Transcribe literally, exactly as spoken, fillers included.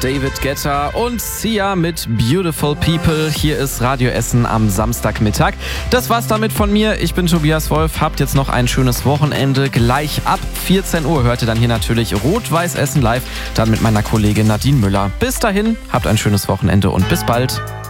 David Guetta und Sia mit Beautiful People. Hier ist Radio Essen am Samstagmittag. Das war's damit von mir. Ich bin Tobias Wolf. Habt jetzt noch ein schönes Wochenende. Gleich ab vierzehn Uhr hört ihr dann hier natürlich Rot-Weiß Essen live. Dann mit meiner Kollegin Nadine Müller. Bis dahin, habt ein schönes Wochenende und bis bald.